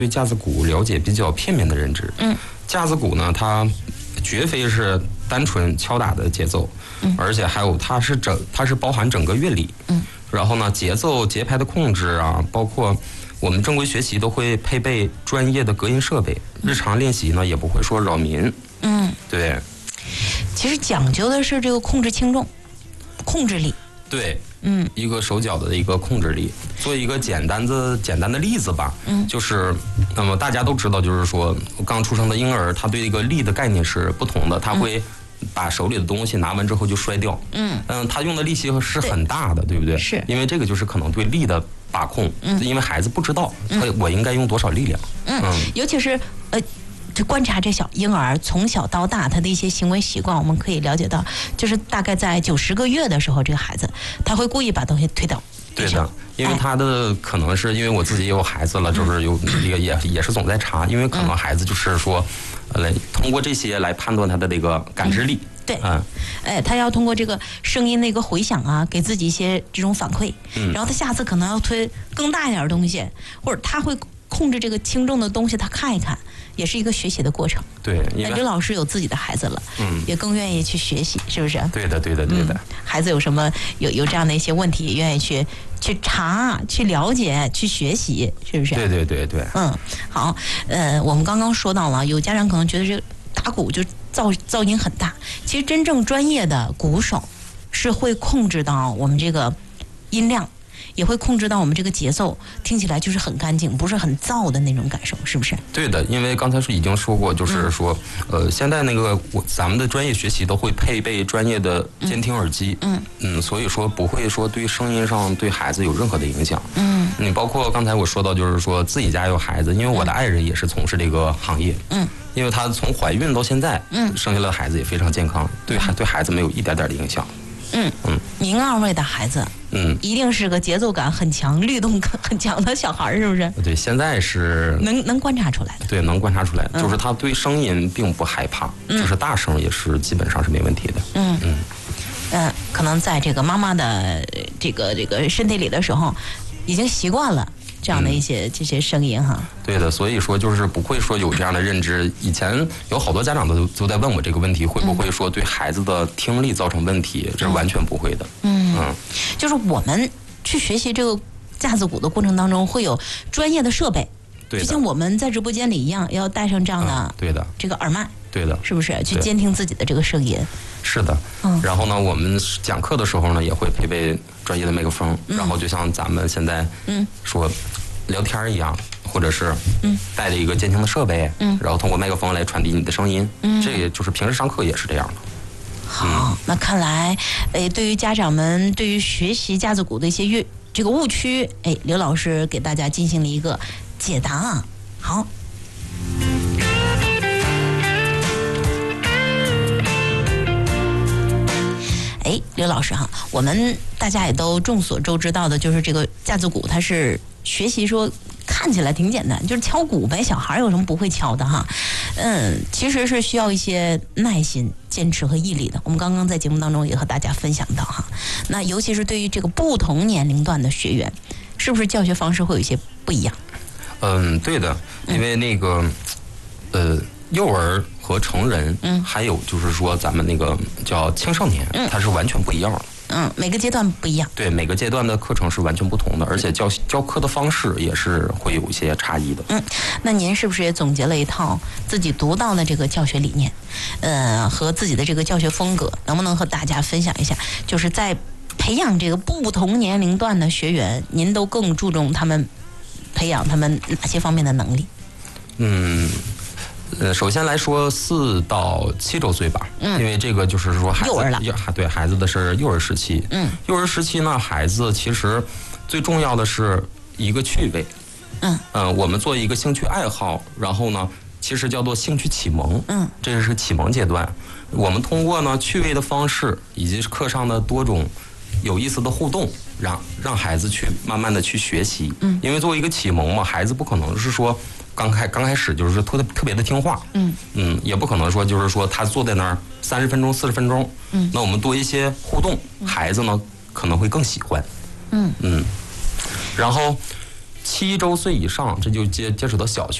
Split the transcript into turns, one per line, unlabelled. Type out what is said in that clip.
对架子鼓了解比较片面的认知。架子鼓呢，它绝非是单纯敲打的节奏，而且还有它是包含整个乐理。然后呢，节奏节拍的控制啊，包括我们正规学习都会配备专业的隔音设备，日常练习呢也不会说扰民。对。
其实讲究的是这个控制轻重，控制力。
对。一个手脚的一个控制力。做一个简单的例子吧，就是那么大家都知道，就是说刚出生的婴儿，他对一个力的概念是不同的，他会把手里的东西拿完之后就摔掉。他用的力气是很大的，对不对？
是。
因为这个就是可能对力的把控，因为孩子不知道我应该用多少力量。
尤其是就观察这小婴儿从小到大他的一些行为习惯，我们可以了解到，就是大概在90个月的时候，这个孩子他会故意把东西推倒。
对的，因为他的可能是因为我自己也有孩子了，就是有也是总在查，因为可能孩子就是说，通过这些来判断他的这个感知力。
对，他要通过这个声音的一个回响啊，给自己一些这种反馈，然后他下次可能要推更大一点的东西，或者他会控制这个轻重的东西，他看一看，也是一个学习的过程。
对，因为
刘老师有自己的孩子了，也更愿意去学习，是不是？
对的。
孩子有什么有这样的一些问题，也愿意去查、去了解、去学习，是不是？
对。
好，我们刚刚说到了，有家长可能觉得这个打鼓就噪音很大，其实真正专业的鼓手是会控制到我们这个音量，也会控制到我们这个节奏，听起来就是很干净，不是很燥的那种感受，是不是？
对的，因为刚才已经说过，就是说，现在那个咱们的专业学习都会配备专业的监听耳机，所以说不会说对声音上对孩子有任何的影响。你包括刚才我说到，就是说自己家有孩子，因为我的爱人也是从事这个行业，因为她从怀孕到现在，生下来的孩子也非常健康，对孩子没有一点点的影响。
您二位的孩子，一定是个节奏感很强、律动很强的小孩，是不是？
对，现在是
能观察出来的。
对，能观察出来，就是他对声音并不害怕，就是大声也是基本上是没问题的。
可能在这个妈妈的这个身体里的时候，已经习惯了这样的一些这些声音哈。
对的，所以说就是不会说有这样的认知。以前有好多家长都在问我这个问题，会不会说对孩子的听力造成问题？这是完全不会的。
就是我们去学习这个架子鼓的过程当中，会有专业的设备，就像我们在直播间里一样，要带上这样的
对的
这个耳麦。
对的，
是不是去监听自己的这个声音？
是的。然后呢，我们讲课的时候呢，也会配备专业的麦克风，然后就像咱们现在说聊天一样，或者是带着一个监听的设备，然后通过麦克风来传递你的声音。这也就是平时上课也是这样的。
好，那看来，对于家长们对于学习架子鼓的一些这个误区，刘老师给大家进行了一个解答啊。好。刘老师哈，我们大家也都众所周知道的，就是这个架子鼓，它是学习说看起来挺简单，就是敲鼓呗，小孩有什么不会敲的哈？其实是需要一些耐心、坚持和毅力的。我们刚刚在节目当中也和大家分享到哈，那尤其是对于这个不同年龄段的学员，是不是教学方式会有一些不一样？
对的，因为那个幼儿和成人，还有就是说咱们那个叫青少年，它是完全不一样的。
每个阶段不一样。对，
每个阶段的课程是完全不同的，而且教课的方式也是会有一些差异的。
那您是不是也总结了一套自己独到的这个教学理念，和自己的这个教学风格，能不能和大家分享一下？就是在培养这个不同年龄段的学员，您都更注重他们培养他们哪些方面的能力？
首先来说4到7周岁吧，因为这个就是说孩子
幼儿了，
对孩子的是幼儿时期。幼儿时期呢，孩子其实最重要的是一个趣味。我们做一个兴趣爱好，然后呢，其实叫做兴趣启蒙。这是启蒙阶段。我们通过呢趣味的方式，以及课上的多种有意思的互动，让孩子去慢慢的去学习。因为作为一个启蒙嘛，孩子不可能是说刚开始就是说特别的听话，也不可能说就是说他坐在那儿30分钟40分钟，那我们多一些互动，孩子呢可能会更喜欢。然后 7周岁以上，这就接触到小学。